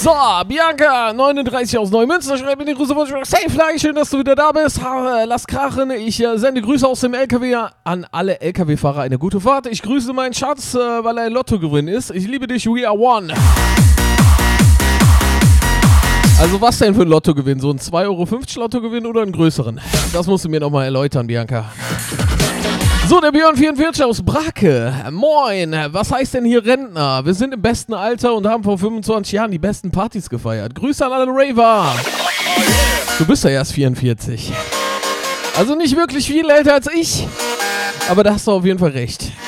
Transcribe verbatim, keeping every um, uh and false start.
So, Bianca, neununddreißig aus Neumünster, schreibt mir den Grüße. Hey Fly, schön, dass du wieder da bist. Ha, lass krachen. Ich äh, sende Grüße aus dem L K W an alle L K W-Fahrer. Eine gute Fahrt. Ich grüße meinen Schatz, äh, weil er ein Lottogewinn ist. Ich liebe dich, we are one. Also was denn für ein Lottogewinn? So ein zwei Euro fünfzig Lottogewinn oder einen größeren? Das musst du mir nochmal erläutern, Bianca. So, der Björn vierundvierzig aus Brake. Moin, was heißt denn hier Rentner? Wir sind im besten Alter und haben vor fünfundzwanzig Jahren die besten Partys gefeiert. Grüße an alle Raver. Du bist ja erst vierundvierzig. Also nicht wirklich viel älter als ich, aber da hast du auf jeden Fall recht.